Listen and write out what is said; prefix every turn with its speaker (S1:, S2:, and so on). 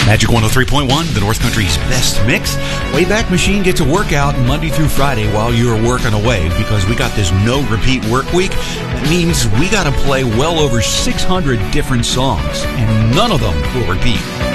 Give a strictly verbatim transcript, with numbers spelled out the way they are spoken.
S1: Magic one oh three point one, the North Country's best mix. Wayback Machine gets a workout Monday through Friday while you're working away because we got this no-repeat work week. That means we got to play well over six hundred different songs, and none of them will repeat.